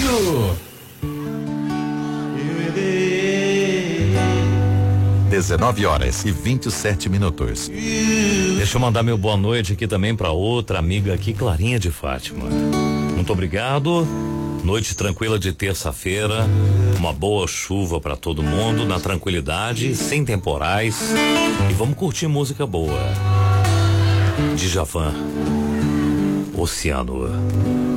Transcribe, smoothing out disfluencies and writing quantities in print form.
rádio. 19h27. Deixa eu mandar meu boa noite aqui também para outra amiga aqui, Clarinha de Fátima. Muito obrigado. Noite tranquila de terça-feira. Uma boa chuva para todo mundo, na tranquilidade, sem temporais. E vamos curtir música boa. Djavan, Oceano.